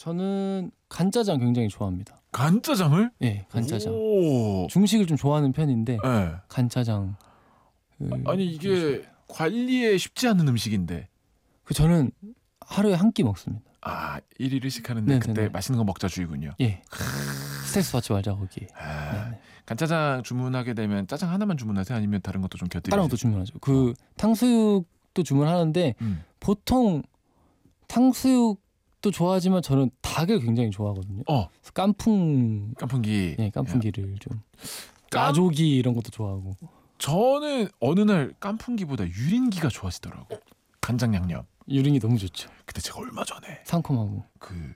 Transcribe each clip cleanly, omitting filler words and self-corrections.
저는 간짜장 굉장히 좋아합니다. 간짜장을? 네, 간짜장. 오. 중식을 좀 좋아하는 편인데 네. 간짜장. 아니 이게 관리에 쉽지 않은 음식인데. 저는 하루에 한 끼 먹습니다. 아, 1일씩 하는데 네네네. 그때 맛있는 거 먹자 주의군요. 예. 스트레스 받지 말자 거기. 아, 간짜장 주문하게 되면 짜장 하나만 주문하세요? 아니면 다른 것도 좀 곁들이세요? 다른 것도 주문하죠. 그 탕수육도 주문하는데 보통 탕수육도 좋아하지만 저는 닭을 굉장히 좋아하거든요. 그래서 깐풍기. 네, 깐풍기를 좀. 깐- 나조기 이런 것도 좋아하고. 저는 어느 날 깐풍기보다 유린기가 좋아지더라고. 간장 양념. 유린기 너무 좋죠. 근데 제가 얼마 전에 상큼하고. 그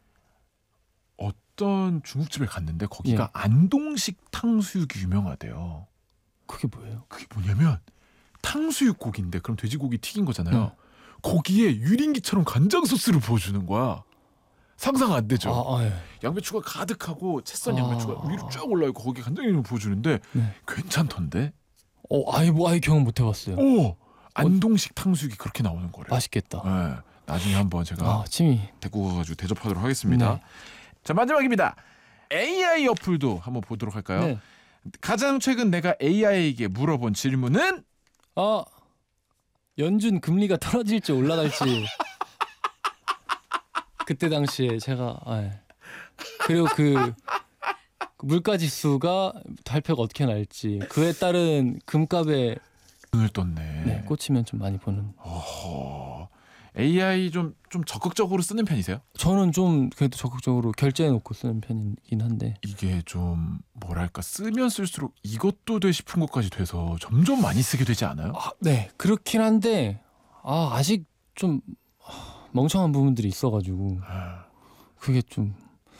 어떤 중국집에 갔는데 거기가 안동식 탕수육이 유명하대요. 그게 뭐예요? 그게 뭐냐면 탕수육 고기인데 그럼 돼지고기 튀긴 거잖아요. 거기에 유린기처럼 간장 소스를 부어주는 거야. 상상 안 되죠. 예. 양배추가 가득하고 채썬 양배추가 위로 쫙 올라있고 거기에 간장 양념을 부어주는데 괜찮던데? 아예 경험 못 해봤어요. 안동식 탕수육이 그렇게 나오는 거래요. 맛있겠다. 네, 나중에 한번 제가 침이 데리고 가가지고 대접하도록 하겠습니다. 네. 자, 마지막입니다. AI 어플도 한번 보도록 할까요? 네. 가장 최근 내가 AI에게 물어본 질문은 연준 금리가 떨어질지 올라갈지 그때 당시에 제가 그리고 그 물가지수가 발표가 어떻게 날지 그에 따른 금값에 눈을 떴네. 꽂히면 좀 많이 보는. AI 좀 적극적으로 쓰는 편이세요? 저는 좀 그래도 적극적으로 결제해놓고 쓰는 편이긴 한데 이게 좀 뭐랄까 쓰면 쓸수록 이것도 돼 싶은 것까지 돼서 점점 많이 쓰게 되지 않아요? 네, 그렇긴 한데 아직 좀 멍청한 부분들이 있어가지고 그게 좀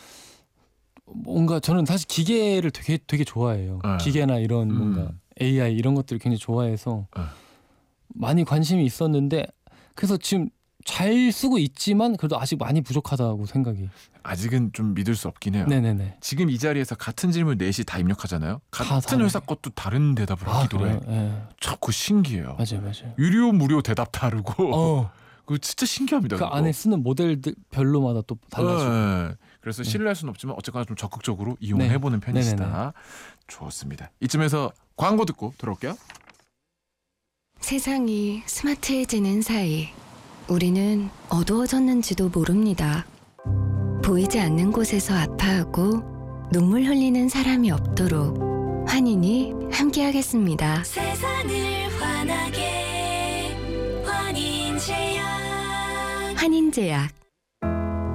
뭔가 저는 사실 기계를 되게 좋아해요. 기계나 이런 뭔가 AI 이런 것들을 굉장히 좋아해서 많이 관심이 있었는데 그래서 지금 잘 쓰고 있지만 그래도 아직 많이 부족하다고 생각이. 아직은 좀 믿을 수 없긴 해요. 네네네. 지금 이 자리에서 같은 질문 넷이 다 입력하잖아요. 같은 다르게. 회사 것도 다른 대답을 하기도 해. 참 그거 신기해요. 맞아요. 유료 무료 대답 다르고 그거 진짜 신기합니다. 그 그거. 안에 쓰는 모델들 별로마다 또 달라지고. 그래서 신뢰할 수는 없지만 어쨌거나 좀 적극적으로 이용을 해보는 편이시다. 네네네. 좋습니다. 이쯤에서 광고 듣고 들어올게요. 세상이 스마트해지는 사이 우리는 어두워졌는지도 모릅니다. 보이지 않는 곳에서 아파하고 눈물 흘리는 사람이 없도록 환인이 함께하겠습니다. 세상을 환하게 환인제약. 환인제약